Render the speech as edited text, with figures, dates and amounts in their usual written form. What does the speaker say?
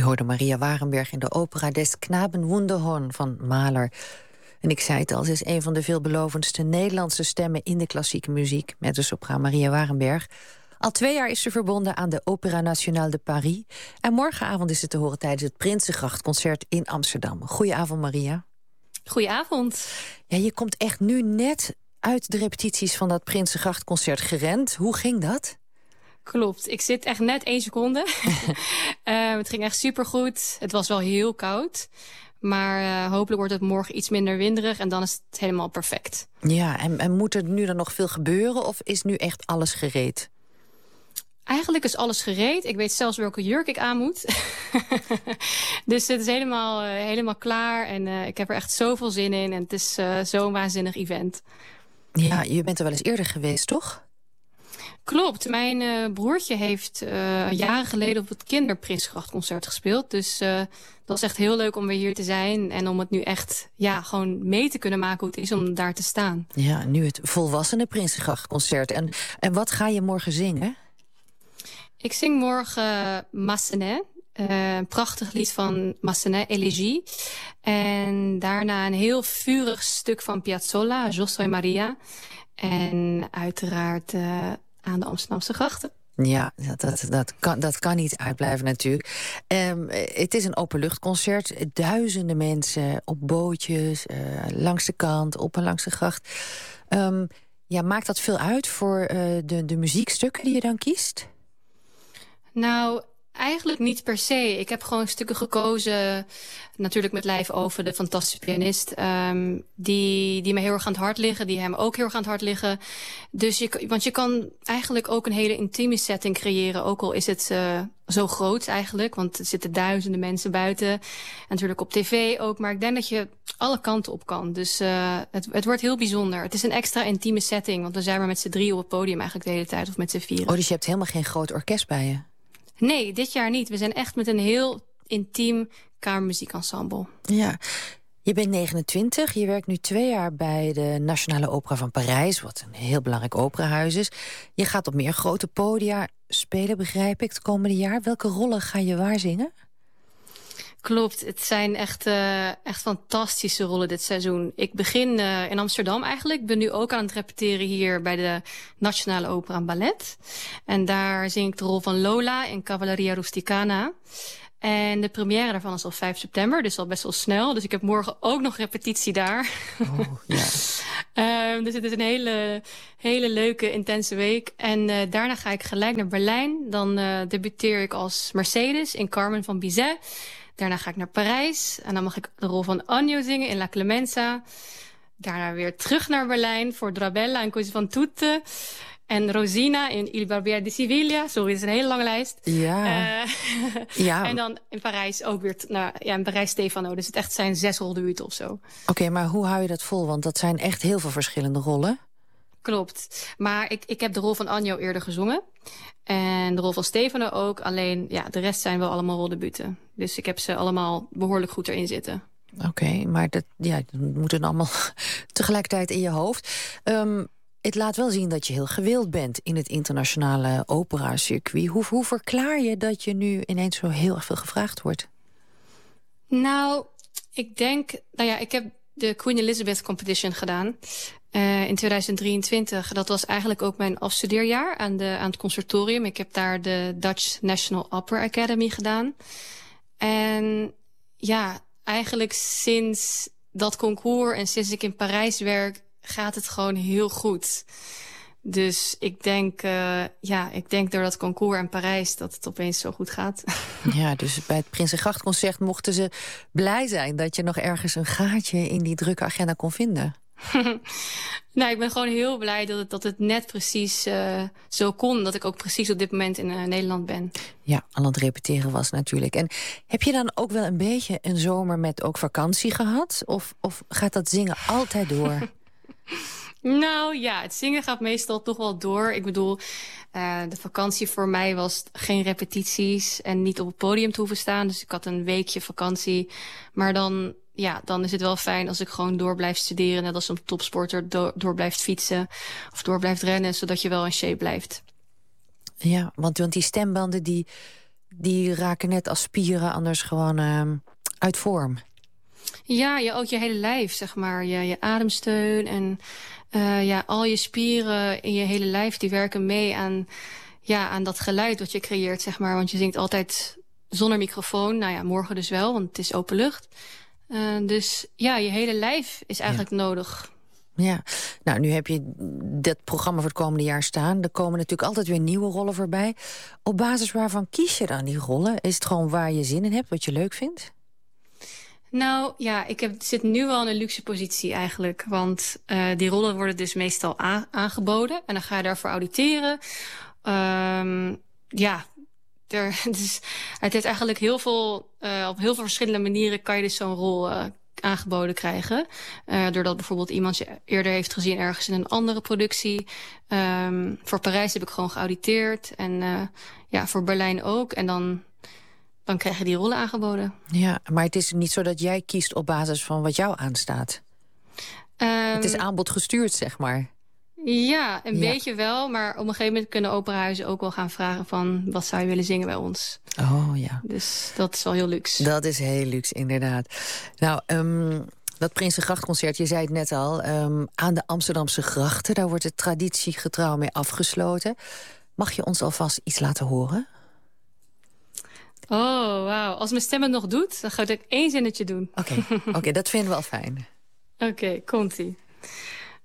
U hoorde Maria Wagenberg in de opera Des Knaben Wunderhorn van Mahler. En ik zei het al, ze is een van de veelbelovendste Nederlandse stemmen in de klassieke muziek, met de sopraan Maria Wagenberg. Al 2 jaar is ze verbonden aan de Opéra Nationale de Paris. En morgenavond is ze te horen tijdens het Prinsengrachtconcert in Amsterdam. Goedenavond, Maria. Goedenavond. Ja, je komt echt nu net uit de repetities van dat Prinsengrachtconcert gerend. Hoe ging dat? Klopt, ik zit echt net 1 seconde. Het ging echt supergoed. Het was wel heel koud. Maar hopelijk wordt het morgen iets minder winderig en dan is het helemaal perfect. Ja, en moet er nu dan nog veel gebeuren of is nu echt alles gereed? Eigenlijk is alles gereed. Ik weet zelfs welke jurk ik aan moet. Dus het is helemaal klaar. En ik heb er echt zoveel zin in. En het is zo'n waanzinnig event. Ja, je bent er wel eens eerder geweest, toch? Klopt. Mijn broertje heeft jaren geleden op het Kinderprinsengrachtconcert gespeeld. Dus dat is echt heel leuk om weer hier te zijn. En om het nu echt gewoon mee te kunnen maken hoe het is om daar te staan. Ja, nu het volwassene Prinsengrachtconcert. En wat ga je morgen zingen? Ik zing morgen Massenet. Een prachtig lied van Massenet, Elegie. En daarna een heel vurig stuk van Piazzolla, Josso e Maria. En uiteraard aan de Amsterdamse grachten. Ja, dat kan niet uitblijven natuurlijk. Het is een openluchtconcert. Duizenden mensen op bootjes, langs de kant, op en langs de gracht. Maakt dat veel uit voor de muziekstukken die je dan kiest? Nou, eigenlijk niet per se. Ik heb gewoon stukken gekozen, natuurlijk met Lijf Over, de fantastische pianist, die me heel erg aan het hart liggen, die hem ook heel erg aan het hart liggen. Dus want je kan eigenlijk ook een hele intieme setting creëren, ook al is het zo groot eigenlijk, want er zitten duizenden mensen buiten. En natuurlijk op tv ook, maar ik denk dat je alle kanten op kan. Dus het wordt heel bijzonder. Het is een extra intieme setting, want we zijn maar met z'n 3 op het podium eigenlijk de hele tijd, of met z'n 4. Oh, dus je hebt helemaal geen groot orkest bij je? Nee, dit jaar niet. We zijn echt met een heel intiem kamermuziekensemble. Ja, je bent 29. Je werkt nu 2 jaar bij de Nationale Opera van Parijs, wat een heel belangrijk operahuis is. Je gaat op meer grote podia spelen, begrijp ik, het komende jaar. Welke rollen ga je waar zingen? Klopt, het zijn echt fantastische rollen dit seizoen. Ik begin in Amsterdam eigenlijk. Ik ben nu ook aan het repeteren hier bij de Nationale Opera en Ballet. En daar zing ik de rol van Lola in Cavalleria Rusticana. En de première daarvan is al 5 september, dus al best wel snel. Dus ik heb morgen ook nog repetitie daar. Oh, ja. Dus het is een hele leuke, intense week. En daarna ga ik gelijk naar Berlijn. Dan debuteer ik als Mercedes in Carmen van Bizet. Daarna ga ik naar Parijs. En dan mag ik de rol van Agno zingen in La Clemenza. Daarna weer terug naar Berlijn voor Drabella en Così fan tutte. En Rosina in Il Barbiere di Siviglia. Sorry, dat is een hele lange lijst. Ja. Ja. En dan in Parijs ook weer in Parijs Stefano. Dus het zijn 6 roldebuuten of zo. Oké, maar hoe hou je dat vol? Want dat zijn echt heel veel verschillende rollen. Klopt. Maar ik heb de rol van Agno eerder gezongen. En de rol van Stefano ook. Alleen, de rest zijn wel allemaal roldebuten. Dus ik heb ze allemaal behoorlijk goed erin zitten. Oké, maar dat moet dan allemaal tegelijkertijd in je hoofd. Het laat wel zien dat je heel gewild bent in het internationale opera-circuit. Hoe verklaar je dat je nu ineens zo heel erg veel gevraagd wordt? Nou, ik denk... ik heb de Queen Elizabeth Competition gedaan in 2023. Dat was eigenlijk ook mijn afstudeerjaar aan het conservatorium. Ik heb daar de Dutch National Opera Academy gedaan. En eigenlijk sinds dat concours en sinds ik in Parijs werk, gaat het gewoon heel goed. Dus ik denk door dat concours in Parijs dat het opeens zo goed gaat. Ja, dus bij het Prinsengrachtconcert mochten ze blij zijn dat je nog ergens een gaatje in die drukke agenda kon vinden. Nou, ik ben gewoon heel blij dat het net precies zo kon. Dat ik ook precies op dit moment in Nederland ben. Ja, aan het repeteren was natuurlijk. En heb je dan ook wel een beetje een zomer met ook vakantie gehad? Of gaat dat zingen altijd door? Nou ja, het zingen gaat meestal toch wel door. Ik bedoel, de vakantie voor mij was geen repetities en niet op het podium te hoeven staan. Dus ik had een weekje vakantie. Maar dan is het wel fijn als ik gewoon door blijf studeren. Net als een topsporter door blijft fietsen of door blijft rennen, zodat je wel in shape blijft. Ja, want die stembanden die raken net als spieren anders gewoon uit vorm. Ja, ook je hele lijf, zeg maar. Je ademsteun en al je spieren in je hele lijf... die werken mee aan dat geluid wat je creëert, zeg maar. Want je zingt altijd zonder microfoon. Nou ja, morgen dus wel, want het is open lucht. Dus ja, je hele lijf is eigenlijk nodig. Ja, nou nu heb je dat programma voor het komende jaar staan. Er komen natuurlijk altijd weer nieuwe rollen voorbij. Op basis waarvan kies je dan die rollen? Is het gewoon waar je zin in hebt, wat je leuk vindt? Nou ja, zit nu wel in een luxe positie eigenlijk. Want die rollen worden dus meestal aangeboden. En dan ga je daarvoor auditeren. Dus het heeft eigenlijk heel veel... op heel veel verschillende manieren kan je dus zo'n rol aangeboden krijgen. Doordat bijvoorbeeld iemand je eerder heeft gezien ergens in een andere productie. Voor Parijs heb ik gewoon geauditeerd. En voor Berlijn ook. En dan krijg je die rollen aangeboden. Ja, maar het is niet zo dat jij kiest op basis van wat jou aanstaat. Het is aanbod gestuurd, zeg maar. Ja, een beetje wel. Maar op een gegeven moment kunnen operahuizen ook wel gaan vragen van... wat zou je willen zingen bij ons? Oh ja. Dus dat is wel heel luxe. Dat is heel luxe, inderdaad. Nou, dat Prinsengrachtconcert, je zei het net al... aan de Amsterdamse grachten, daar wordt de traditie getrouw mee afgesloten. Mag je ons alvast iets laten horen? Oh, wauw. Als mijn stem het nog doet, dan ga ik 1 zinnetje doen. Oké, dat vinden we wel fijn. Oké, komt-ie.